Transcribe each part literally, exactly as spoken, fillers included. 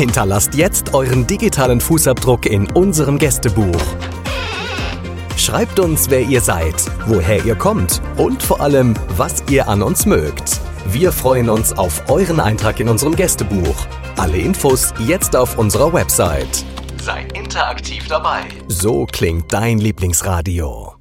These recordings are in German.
Hinterlasst jetzt euren digitalen Fußabdruck in unserem Gästebuch. Schreibt uns, wer ihr seid, woher ihr kommt und vor allem, was ihr an uns mögt. Wir freuen uns auf euren Eintrag in unserem Gästebuch. Alle Infos jetzt auf unserer Website. Sei interaktiv dabei. So klingt dein Lieblingsradio.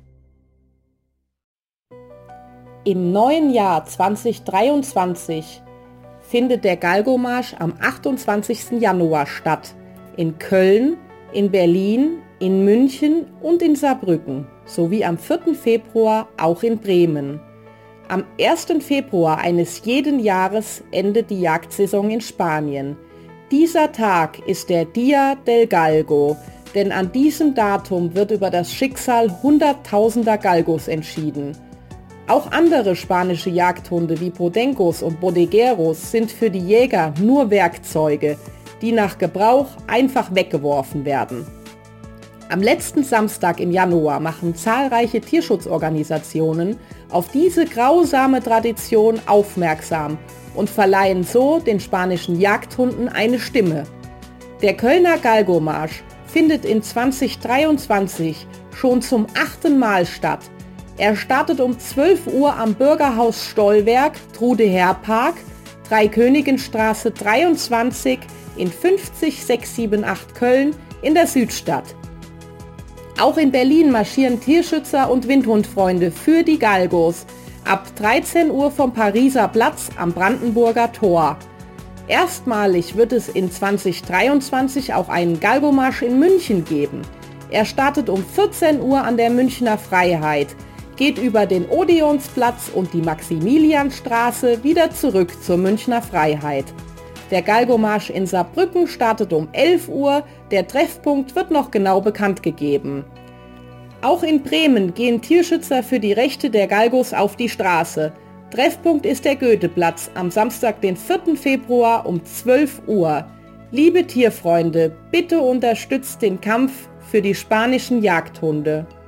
Im neuen Jahr zwanzig dreiundzwanzig findet der Galgo-Marsch am achtundzwanzigsten Januar statt. In Köln, in Berlin, in München und in Saarbrücken sowie am vierten Februar auch in Bremen. Am ersten Februar eines jeden Jahres endet die Jagdsaison in Spanien. Dieser Tag ist der Día del Galgo, denn an diesem Datum wird über das Schicksal hunderttausender Galgos entschieden. Auch andere spanische Jagdhunde wie Podencos und Bodegueros sind für die Jäger nur Werkzeuge, die nach Gebrauch einfach weggeworfen werden. Am letzten Samstag im Januar machen zahlreiche Tierschutzorganisationen auf diese grausame Tradition aufmerksam und verleihen so den spanischen Jagdhunden eine Stimme. Der Kölner Galgo-Marsch findet in zwanzig dreiundzwanzig schon zum achten Mal statt. Er startet um zwölf Uhr am Bürgerhaus Stollwerk, Trude-Herr-Park, Dreikönigenstraße dreiundzwanzig in fünfzig sechshundertachtzig Köln in der Südstadt. Auch in Berlin marschieren Tierschützer und Windhundfreunde für die Galgos ab dreizehn Uhr vom Pariser Platz am Brandenburger Tor. Erstmalig wird es in zwanzig dreiundzwanzig auch einen Galgo-Marsch in München geben. Er startet um vierzehn Uhr an der Münchner Freiheit, geht über den Odeonsplatz und die Maximilianstraße wieder zurück zur Münchner Freiheit. Der Galgo-Marsch in Saarbrücken startet um elf Uhr, der Treffpunkt wird noch genau bekannt gegeben. Auch in Bremen gehen Tierschützer für die Rechte der Galgos auf die Straße. Treffpunkt ist der Goetheplatz am Samstag, den vierten Februar um zwölf Uhr. Liebe Tierfreunde, bitte unterstützt den Kampf für die spanischen Jagdhunde.